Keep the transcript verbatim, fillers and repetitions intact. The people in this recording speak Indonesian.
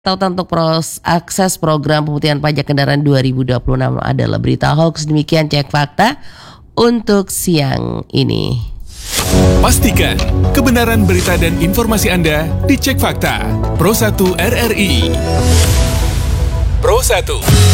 Tautan untuk pros, akses program pemutihan pajak kendaraan dua ribu dua puluh enam adalah berita hoax. Demikian Cek Fakta untuk siang ini. Pastikan kebenaran berita dan informasi Anda di Cek Fakta Pro satu R R I. Pro satu.